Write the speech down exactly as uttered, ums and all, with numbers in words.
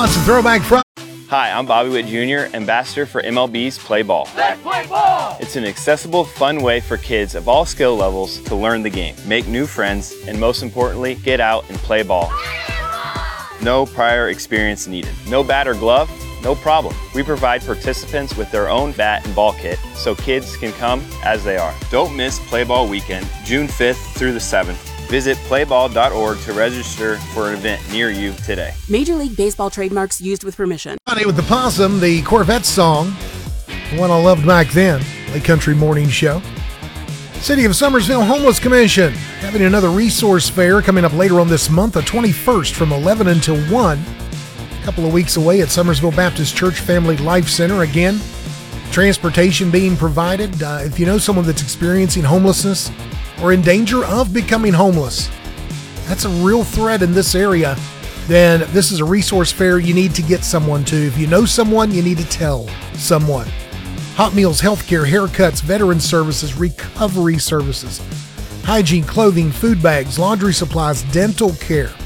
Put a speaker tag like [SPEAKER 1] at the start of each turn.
[SPEAKER 1] Lots of Throwback Friday.
[SPEAKER 2] Hi, I'm Bobby Witt Junior, ambassador for M L B's Play Ball.
[SPEAKER 3] Let's play ball!
[SPEAKER 2] It's an accessible, fun way for kids of all skill levels to learn the game, make new friends, and most importantly, get out and play ball. No prior experience needed. No bat or glove? No problem. We provide participants with their own bat and ball kit so kids can come as they are. Don't miss Play Ball Weekend, June fifth through the seventh. Visit play ball dot org to register for an event near you today.
[SPEAKER 4] Major League Baseball trademarks used with permission.
[SPEAKER 1] With the Possum, the Corvette song, the one I loved back then, the Country Morning Show. City of Summersville Homeless Commission having another resource fair coming up later on this month, the twenty-first from eleven until one. A couple of weeks away at Summersville Baptist Church Family Life Center. Again, transportation being provided. Uh, if you know someone that's experiencing homelessness or in danger of becoming homeless, that's a real threat in this area, then this is a resource fair you need to get someone to. If you know someone, you need to tell someone. Hot meals, healthcare, haircuts, veteran services, recovery services, hygiene, clothing, food bags, laundry supplies, dental care.